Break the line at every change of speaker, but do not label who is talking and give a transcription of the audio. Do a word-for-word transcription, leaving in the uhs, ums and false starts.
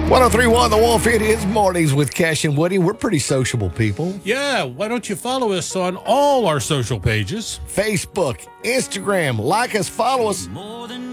ten thirty-one The Wolf, it is Mornings with Cash and Woody. We're pretty sociable people.
Yeah, why don't you follow us on all our social pages?
Facebook, Instagram, like us, follow us.